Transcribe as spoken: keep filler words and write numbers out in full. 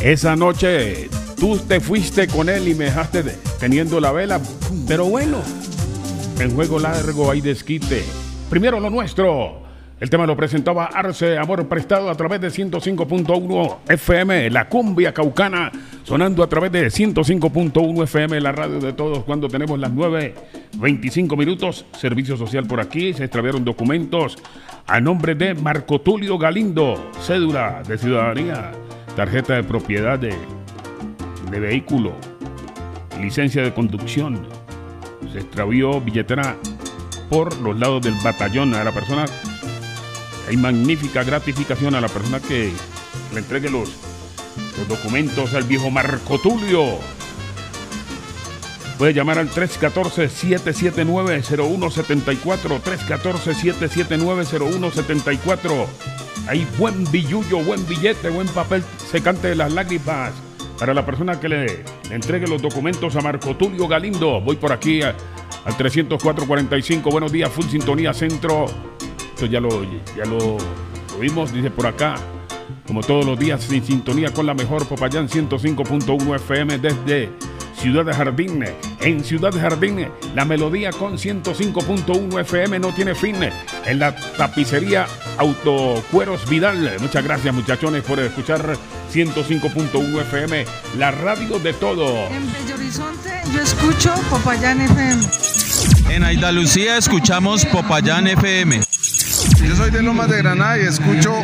Esa noche tú te fuiste con él y me dejaste de, teniendo la vela, pero bueno, en juego largo hay desquite. Primero lo nuestro. El tema lo presentaba Arce, Amor Prestado, a través de ciento cinco punto uno F M, la cumbia caucana, sonando a través de ciento cinco punto uno F M, la radio de todos, cuando tenemos las nueve veinticinco minutos. Servicio social por aquí, se extraviaron documentos a nombre de Marco Tulio Galindo, cédula de ciudadanía, tarjeta de propiedad de, de vehículo, licencia de conducción. Se extravió billetera por los lados del batallón. A la persona, hay magnífica gratificación a la persona que le entregue los, los documentos al viejo Marco Tulio. Puede llamar al tres uno cuatro, siete siete nueve, cero uno siete cuatro, tres uno cuatro, siete siete nueve, cero uno siete cuatro. Hay buen billullo, buen billete, buen papel secante de las lágrimas para la persona que le, le entregue los documentos a Marco Tulio Galindo. Voy por aquí a, al trescientos cuatro cuarenta y cinco. Buenos días, Full Sintonía Centro. Esto ya lo, ya lo, lo vimos, dice por acá. Como todos los días, en sintonía con la mejor Popayán ciento cinco punto uno F M desde Ciudad de Jardín. En Ciudad de Jardín, la melodía con ciento cinco punto uno F M no tiene fin. En la tapicería Autocueros Vidal. Muchas gracias, muchachones, por escuchar ciento cinco punto uno F M, la radio de todo. En Bello Horizonte yo escucho Popayán F M. En Andalucía escuchamos Popayán F M. Yo soy de Lomas de Granada y escucho